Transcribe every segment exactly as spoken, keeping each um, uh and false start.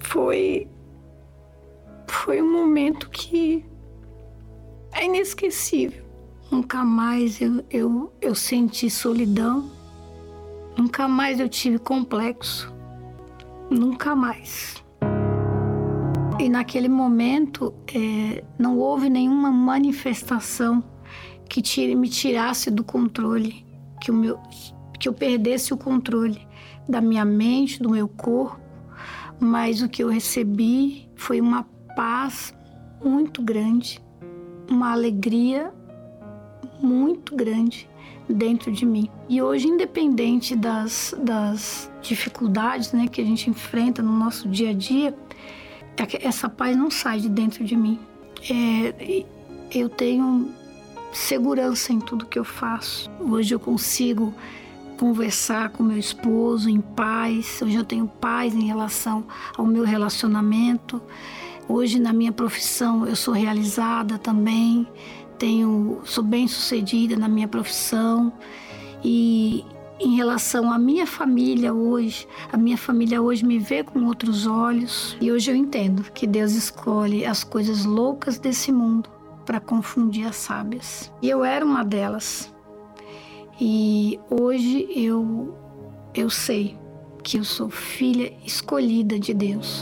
foi, foi um momento que é inesquecível. Nunca mais eu, eu, eu senti solidão, nunca mais eu tive complexo, nunca mais. E naquele momento é, não houve nenhuma manifestação que tire, me tirasse do controle, que, o meu, que eu perdesse o controle da minha mente, do meu corpo, mas o que eu recebi foi uma paz muito grande, uma alegria muito grande dentro de mim. E hoje, independente das, das dificuldades, né, que a gente enfrenta no nosso dia a dia, essa paz não sai de dentro de mim. É, eu tenho segurança em tudo que eu faço. Hoje eu consigo conversar com meu esposo em paz. Hoje eu tenho paz em relação ao meu relacionamento. Hoje, na minha profissão, eu sou realizada também. Tenho, sou bem-sucedida na minha profissão. E em relação à minha família hoje, a minha família hoje me vê com outros olhos. E hoje eu entendo que Deus escolhe as coisas loucas desse mundo para confundir as sábias. E eu era uma delas. E hoje eu, eu sei que eu sou filha escolhida de Deus.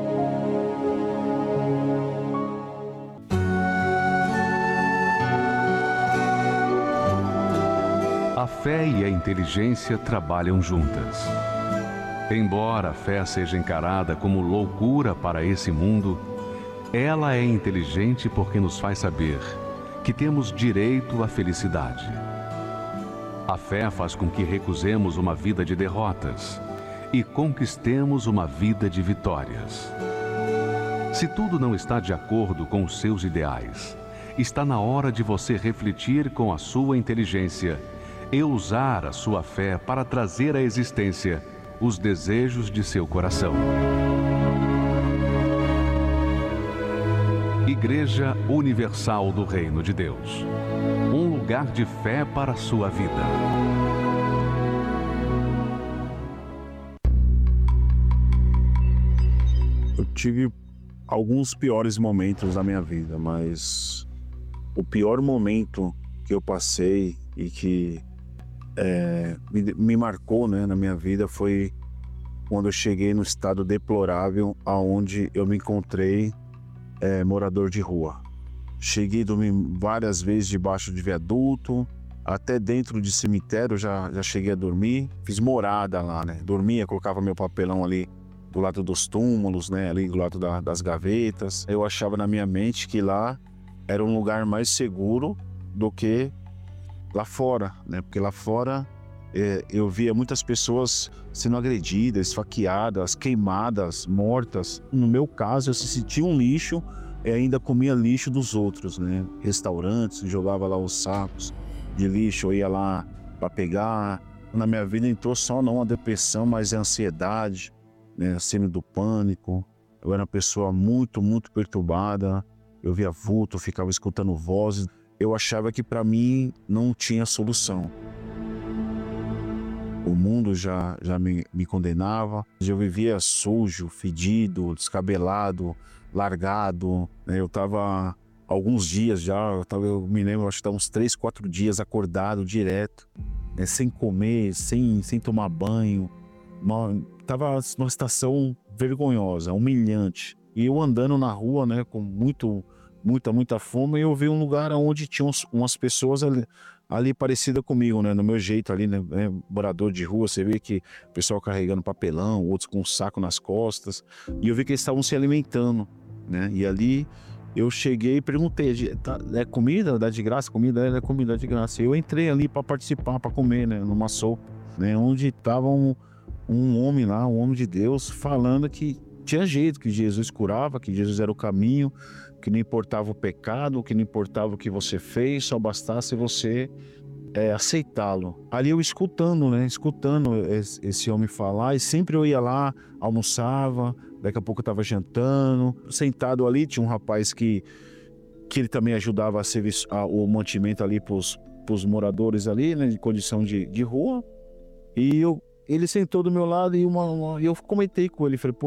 A fé e a inteligência trabalham juntas. Embora a fé seja encarada como loucura para esse mundo, ela é inteligente porque nos faz saber que temos direito à felicidade. A fé faz com que recusemos uma vida de derrotas e conquistemos uma vida de vitórias. Se tudo não está de acordo com os seus ideais, está na hora de você refletir com a sua inteligência e usar a sua fé para trazer à existência os desejos de seu coração. Igreja Universal do Reino de Deus. Um lugar de fé para a sua vida. Eu tive alguns piores momentos da minha vida, mas o pior momento que eu passei e que É, me, me marcou, né, na minha vida foi quando eu cheguei no estado deplorável aonde eu me encontrei é, morador de rua. Cheguei a dormir várias vezes debaixo de viaduto, até dentro de cemitério já, já cheguei a dormir. Fiz morada lá, né? Dormia, colocava meu papelão ali do lado dos túmulos, né? Ali do lado da, das gavetas. Eu achava na minha mente que lá era um lugar mais seguro do que lá fora, né? Porque lá fora é, eu via muitas pessoas sendo agredidas, esfaqueadas, queimadas, mortas. No meu caso, eu se sentia um lixo e ainda comia lixo dos outros, né? Restaurantes, jogava lá os sacos de lixo, eu ia lá para pegar. Na minha vida entrou só não a depressão, mas a ansiedade, né? A síndrome do pânico. Eu era uma pessoa muito, muito perturbada. Eu via vulto, ficava escutando vozes. Eu achava que para mim não tinha solução. O mundo já, já me, me condenava. Eu vivia sujo, fedido, descabelado, largado. Eu estava alguns dias já, eu, tava, eu me lembro, acho que estava uns três, quatro dias acordado direto, né, sem comer, sem, sem tomar banho. Estava numa situação vergonhosa, humilhante. E eu andando na rua, né, com muito... muita, muita fome, e eu vi um lugar onde tinha uns, umas pessoas ali, ali parecidas comigo, né, no meu jeito ali, né, morador de rua, você vê que o pessoal carregando papelão, outros com um saco nas costas, e eu vi que eles estavam se alimentando, né, e ali eu cheguei e perguntei, tá, é comida? Dá de graça? Comida? É comida de graça. Eu entrei ali para participar, para comer, né, numa sopa, né, onde estava um, um homem lá, um homem de Deus, falando que tinha jeito, que Jesus curava, que Jesus era o caminho, que não importava o pecado, que não importava o que você fez, só bastasse você é, aceitá-lo. Ali eu escutando, né, escutando esse, esse homem falar, e sempre eu ia lá, almoçava, daqui a pouco eu estava jantando, sentado ali, tinha um rapaz que, que ele também ajudava a serviço, a, o mantimento ali para os moradores ali, né, de condição de, de rua, e eu, ele sentou do meu lado e uma, uma, eu comentei com ele, falei, pô,